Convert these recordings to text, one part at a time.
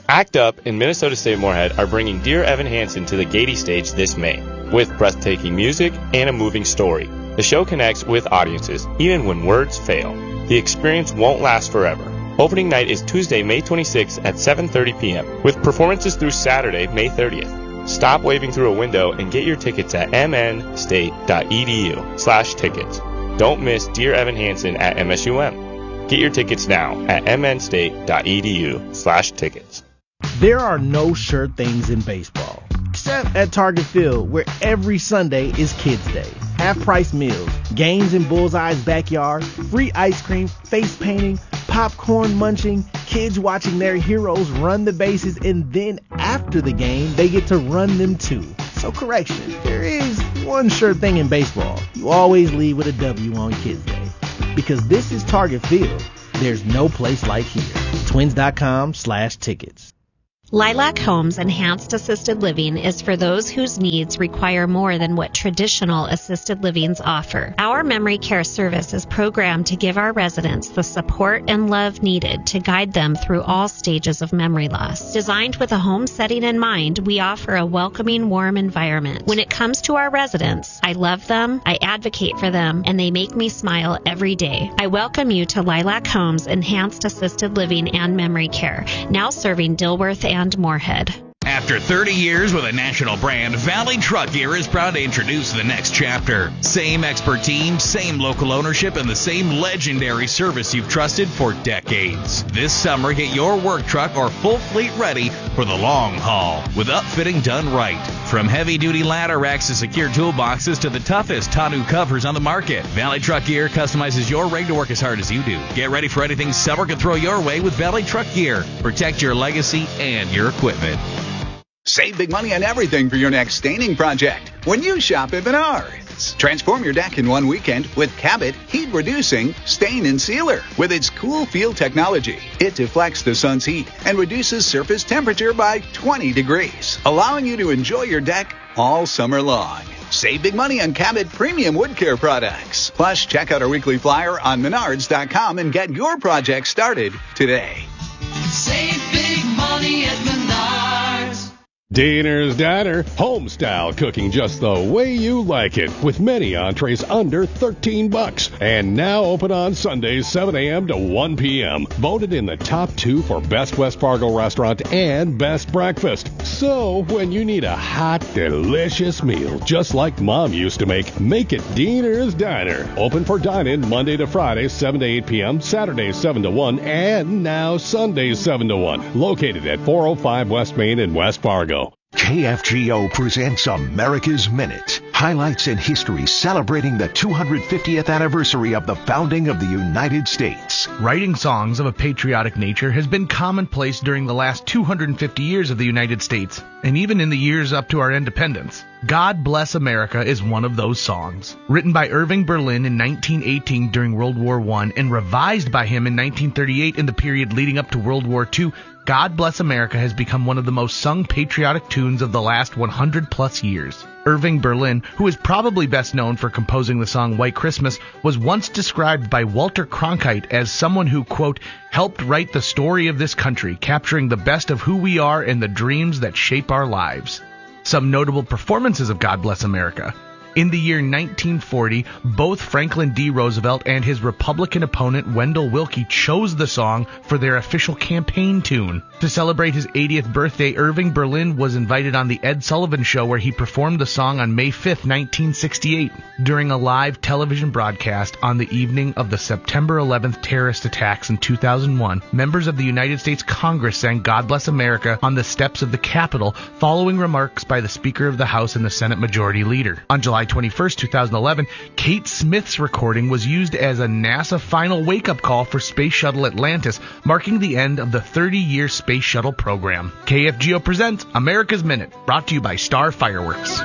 Act Up and Minnesota State Moorhead are bringing Dear Evan Hansen to the Gaiety stage this May, with breathtaking music and a moving story. The show connects with audiences, even when words fail. The experience won't last forever. Opening night is Tuesday, May 26th at 7:30 p.m., with performances through Saturday, May 30th. Stop waving through a window and get your tickets at mnstate.edu/tickets. Don't miss Dear Evan Hansen at MSUM. Get your tickets now at mnstate.edu/tickets. There are no sure things in baseball, except at Target Field, where every Sunday is Kids Day. Half-price meals, games in Bullseye's backyard, free ice cream, face painting, popcorn munching, kids watching their heroes run the bases, and then after the game, they get to run them too. So correction, there is one sure thing in baseball. You always leave with a W on Kids Day. Because this is Target Field, there's no place like here. Twins.com/tickets. Lilac Homes Enhanced Assisted Living is for those whose needs require more than what traditional assisted livings offer. Our memory care service is programmed to give our residents the support and love needed to guide them through all stages of memory loss. Designed with a home setting in mind, we offer a welcoming, warm environment. When it comes to our residents, I love them, I advocate for them, and they make me smile every day. I welcome you to Lilac Homes Enhanced Assisted Living and Memory Care, now serving Dilworth and Moorhead. After 30 years with a national brand, Valley Truck Gear is proud to introduce the next chapter. Same expert team, same local ownership, and the same legendary service you've trusted for decades. This summer, get your work truck or full fleet ready for the long haul with upfitting done right. From heavy-duty ladder racks to secure toolboxes to the toughest tonneau covers on the market, Valley Truck Gear customizes your rig to work as hard as you do. Get ready for anything summer can throw your way with Valley Truck Gear. Protect your legacy and your equipment. Save big money on everything for your next staining project when you shop at Menards. Transform your deck in one weekend with Cabot Heat Reducing Stain and Sealer. With its cool feel technology, it deflects the sun's heat and reduces surface temperature by 20 degrees, allowing you to enjoy your deck all summer long. Save big money on Cabot premium wood care products. Plus, check out our weekly flyer on Menards.com and get your project started today. Save big money at Menards. Diener's Diner, home-style cooking just the way you like it, with many entrees under $13. And now open on Sundays, 7 a.m. to 1 p.m. Voted in the top 2 for Best West Fargo Restaurant and Best Breakfast. So, when you need a hot, delicious meal, just like Mom used to make it Diener's Diner. Open for dine-in Monday to Friday, 7 to 8 p.m., Saturdays, 7 to 1, and now Sundays, 7 to 1. Located at 405 West Main in West Fargo. KFGO presents America's Minute. Highlights in history celebrating the 250th anniversary of the founding of the United States. Writing songs of a patriotic nature has been commonplace during the last 250 years of the United States, and even in the years up to our independence. God Bless America is one of those songs. Written by Irving Berlin in 1918 during World War I and revised by him in 1938 in the period leading up to World War II, God Bless America has become one of the most sung patriotic tunes of the last 100-plus years. Irving Berlin, who is probably best known for composing the song White Christmas, was once described by Walter Cronkite as someone who, quote, helped write the story of this country, capturing the best of who we are and the dreams that shape our lives. Some notable performances of God Bless America. In the year 1940, both Franklin D. Roosevelt and his Republican opponent Wendell Willkie chose the song for their official campaign tune. To celebrate his 80th birthday, Irving Berlin was invited on The Ed Sullivan Show, where he performed the song on May 5, 1968, during a live television broadcast on the evening of the September 11th terrorist attacks in 2001. Members of the United States Congress sang God Bless America on the steps of the Capitol, following remarks by the Speaker of the House and the Senate Majority Leader. On July 21, 2011, Kate Smith's recording was used as a NASA final wake-up call for Space Shuttle Atlantis, marking the end of the 30-year Space Shuttle program. KFGO presents America's Minute, brought to you by Star Fireworks.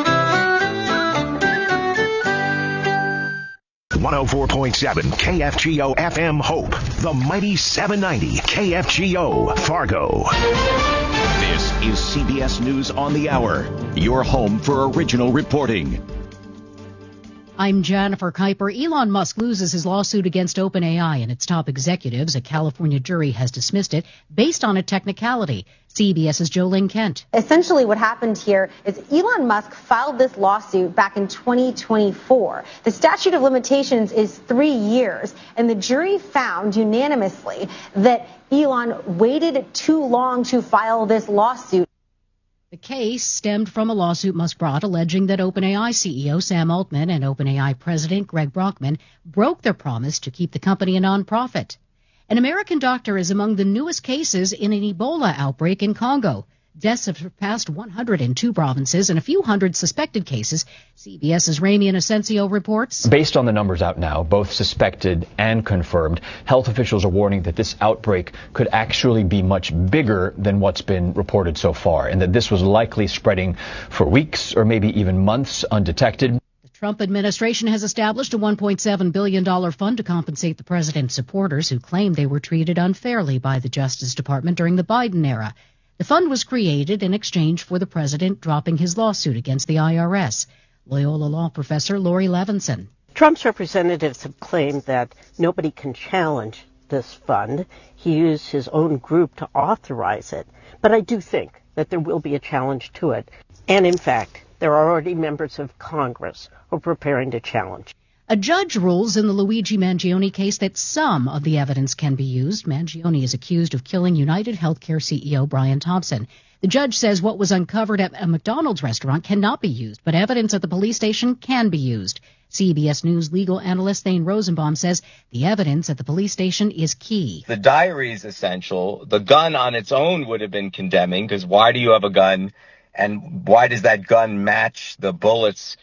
104.7 KFGO FM Hope, the mighty 790 KFGO Fargo. This is CBS News on the Hour, your home for original reporting. I'm Jennifer Kuiper. Elon Musk loses his lawsuit against OpenAI and its top executives. A California jury has dismissed it based on a technicality. CBS's Jolene Kent. Essentially what happened here is Elon Musk filed this lawsuit back in 2024. The statute of limitations is 3 years, and the jury found unanimously that Elon waited too long to file this lawsuit. The case stemmed from a lawsuit Musk brought alleging that OpenAI CEO Sam Altman and OpenAI President Greg Brockman broke their promise to keep the company a nonprofit. An American doctor is among the newest cases in an Ebola outbreak in Congo. Deaths have surpassed 100 in 2 provinces and a few hundred suspected cases. CBS's Ramy Inocencio reports. Based on the numbers out now, both suspected and confirmed, health officials are warning that this outbreak could actually be much bigger than what's been reported so far, and that this was likely spreading for weeks or maybe even months undetected. The Trump administration has established a $1.7 billion fund to compensate the president's supporters who claim they were treated unfairly by the Justice Department during the Biden era. The fund was created in exchange for the president dropping his lawsuit against the IRS. Loyola Law professor Lori Levinson. Trump's representatives have claimed that nobody can challenge this fund. He used his own group to authorize it. But I do think that there will be a challenge to it. And in fact, there are already members of Congress who are preparing to challenge. A judge rules in the Luigi Mangione case that some of the evidence can be used. Mangione is accused of killing United Healthcare CEO Brian Thompson. The judge says what was uncovered at a McDonald's restaurant cannot be used, but evidence at the police station can be used. CBS News legal analyst Thane Rosenbaum says the evidence at the police station is key. The diary is essential. The gun on its own would have been condemning, because why do you have a gun, and why does that gun match the bullets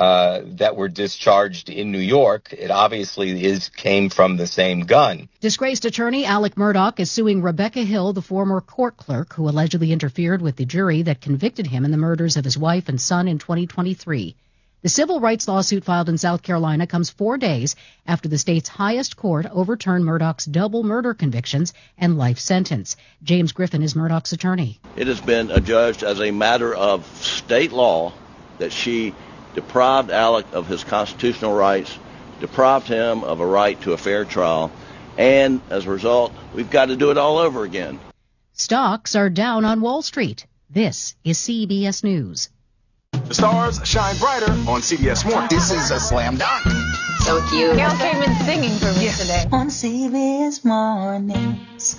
that were discharged in New York? It obviously came from the same gun. Disgraced attorney Alec Murdaugh is suing Rebecca Hill, the former court clerk who allegedly interfered with the jury that convicted him in the murders of his wife and son in 2023. The civil rights lawsuit filed in South Carolina comes 4 days after the state's highest court overturned Murdaugh's double murder convictions and life sentence. James Griffin is Murdaugh's attorney. It has been adjudged as a matter of state law that she deprived Alec of his constitutional rights, deprived him of a right to a fair trial, and as a result, we've got to do it all over again. Stocks are down on Wall Street. This is CBS News. The stars shine brighter on CBS Morning. This is a slam dunk. So cute. Carol came in singing for me today. On CBS Mornings.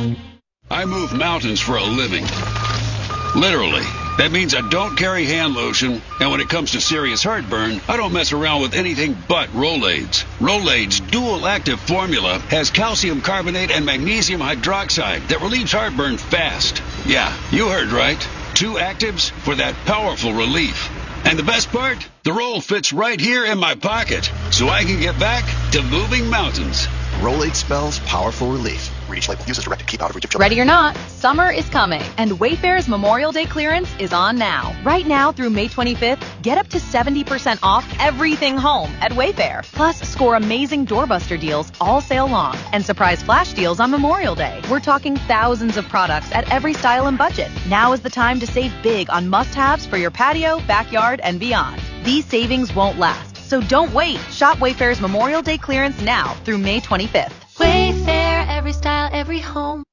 I move mountains for a living. Literally. That means I don't carry hand lotion, and when it comes to serious heartburn, I don't mess around with anything but Rolaids. Rolaids' dual-active formula has calcium carbonate and magnesium hydroxide that relieves heartburn fast. Yeah, you heard right. 2 actives for that powerful relief. And the best part? The roll fits right here in my pocket, so I can get back to moving mountains. Rolaids spells powerful relief. Read each label. Use as directed. Keep out of reach of children. Ready or not, summer is coming, and Wayfair's Memorial Day clearance is on now. Right now through May 25th, get up to 70% off everything home at Wayfair. Plus, score amazing doorbuster deals all sale long and surprise flash deals on Memorial Day. We're talking thousands of products at every style and budget. Now is the time to save big on must-haves for your patio, backyard, and beyond. These savings won't last, so don't wait. Shop Wayfair's Memorial Day clearance now through May 25th. Wayfair, every style, every home.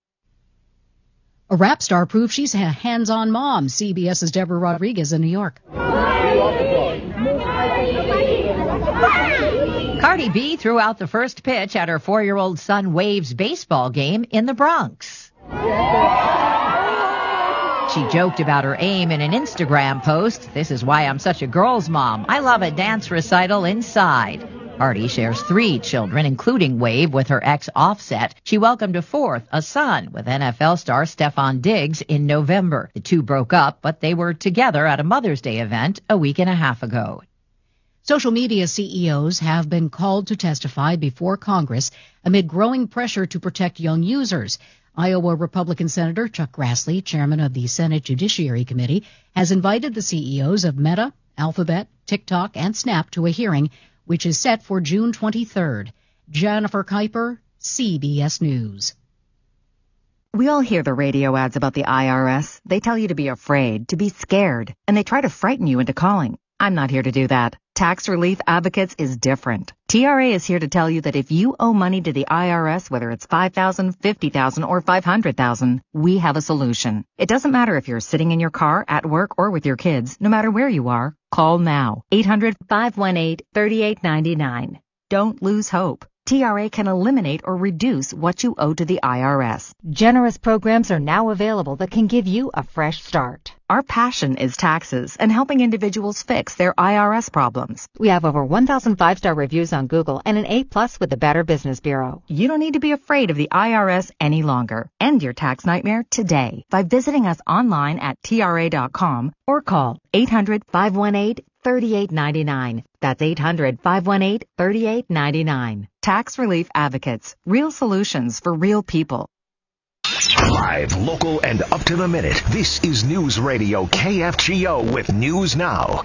A rap star proves she's a hands-on mom. CBS's Deborah Rodriguez in New York. Cardi B threw out the first pitch at her 4-year-old son Wave's baseball game in the Bronx. She joked about her aim in an Instagram post. This is why I'm such a girl's mom. I love a dance recital inside. Cardi shares 3 children, including Wave, with her ex Offset. She welcomed a 4th, a son, with NFL star Stefon Diggs in November. The 2 broke up, but they were together at a Mother's Day event a week and a half ago. Social media CEOs have been called to testify before Congress amid growing pressure to protect young users. Iowa Republican Senator Chuck Grassley, chairman of the Senate Judiciary Committee, has invited the CEOs of Meta, Alphabet, TikTok, and Snap to a hearing which is set for June 23rd. Jennifer Kuiper, CBS News. We all hear the radio ads about the IRS. They tell you to be afraid, to be scared, and they try to frighten you into calling. I'm not here to do that. Tax Relief Advocates is different. TRA is here to tell you that if you owe money to the IRS, whether it's $5,000, $50,000, or $500,000, we have a solution. It doesn't matter if you're sitting in your car, at work, or with your kids. No matter where you are, call now. 800-518-3899. Don't lose hope. TRA can eliminate or reduce what you owe to the IRS. Generous programs are now available that can give you a fresh start. Our passion is taxes and helping individuals fix their IRS problems. We have over 1,000 5-star reviews on Google and an A+ with the Better Business Bureau. You don't need to be afraid of the IRS any longer. End your tax nightmare today by visiting us online at TRA.com or call 800-518-3899. That's 800-518-3899. Tax Relief Advocates. Real solutions for real people. Live, local, and up to the minute. This is News Radio KFGO with News Now.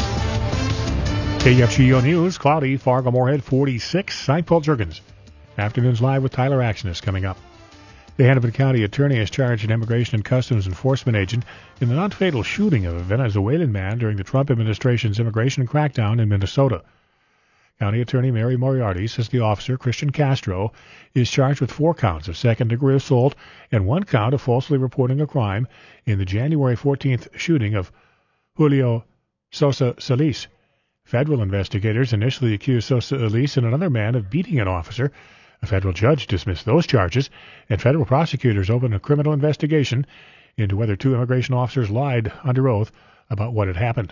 KFGO News, cloudy, Fargo Moorhead 46. I'm Paul Jurgens. Afternoons Live with Tyler Axness coming up. The Hennepin County Attorney has charged an Immigration and Customs Enforcement agent in the non-fatal shooting of a Venezuelan man during the Trump administration's immigration crackdown in Minnesota. County Attorney Mary Moriarty says the officer, Christian Castro, is charged with 4 counts of second-degree assault and 1 count of falsely reporting a crime in the January 14th shooting of Julio Sosa Solis. Federal investigators initially accused Sosa Solis and another man of beating an officer. A federal judge dismissed those charges, and federal prosecutors opened a criminal investigation into whether 2 immigration officers lied under oath about what had happened.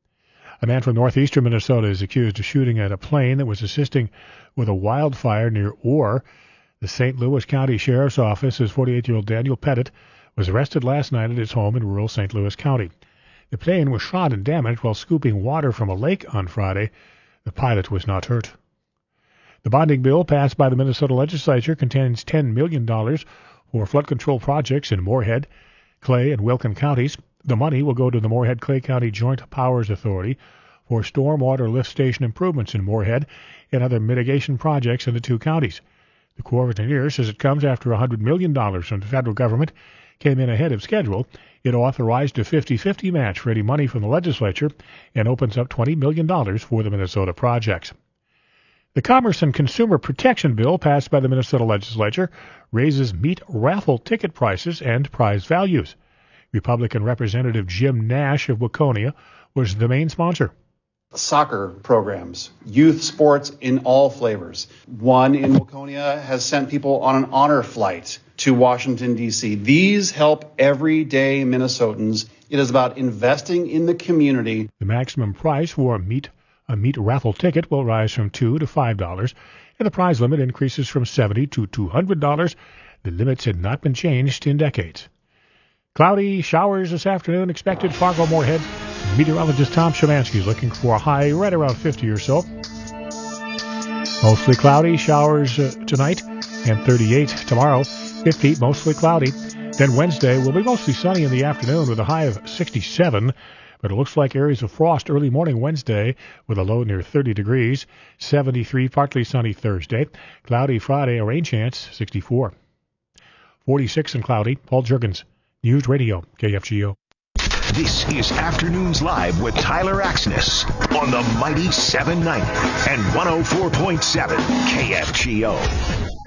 A man from northeastern Minnesota is accused of shooting at a plane that was assisting with a wildfire near Orr. The St. Louis County Sheriff's Office says 48-year-old Daniel Pettit was arrested last night at his home in rural St. Louis County. The plane was shot and damaged while scooping water from a lake on Friday. The pilot was not hurt. The bonding bill passed by the Minnesota legislature contains $10 million for flood control projects in Moorhead, Clay, and Wilkin counties. The money will go to the Moorhead-Clay County Joint Powers Authority for stormwater lift station improvements in Moorhead and other mitigation projects in the 2 counties. The Corps of Engineers says it comes after $100 million from the federal government came in ahead of schedule. It authorized a 50-50 match for any money from the legislature and opens up $20 million for the Minnesota projects. The Commerce and Consumer Protection Bill passed by the Minnesota legislature raises meat raffle ticket prices and prize values. Republican Representative Jim Nash of Waconia was the main sponsor. Soccer programs, youth sports in all flavors. One in Waconia has sent people on an honor flight to Washington, D.C. These help everyday Minnesotans. It is about investing in the community. The maximum price for a meat raffle ticket will rise from $2 to $5, and the prize limit increases from $70 to $200. The limits had not been changed in decades. Cloudy showers this afternoon expected. Fargo Moorhead. Meteorologist Tom Shemansky is looking for a high right around 50 or so. Mostly cloudy showers tonight and 38 tomorrow. 50 mostly cloudy. Then Wednesday will be mostly sunny in the afternoon with a high of 67. But it looks like areas of frost early morning Wednesday with a low near 30 degrees. 73 partly sunny Thursday. Cloudy Friday, a rain chance 64. 46 and cloudy. Paul Jurgens. News Radio, KFGO. This is Afternoons Live with Tyler Axness on the mighty 790 and 104.7 KFGO.